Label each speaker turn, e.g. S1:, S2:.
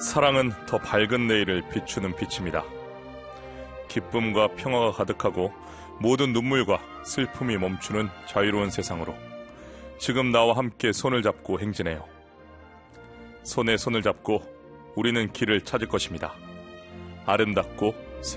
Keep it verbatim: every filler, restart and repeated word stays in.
S1: 사랑은 더 밝은 내일을 비추는 빛입니다. 기쁨과 평화가 가득하고 모든 눈물과 슬픔이 멈추는 자유로운 세상으로 지금 나와 함께 손을 잡고 행진해요. 손에 손을 잡고 우리는 길을 찾을 것입니다. 아름답고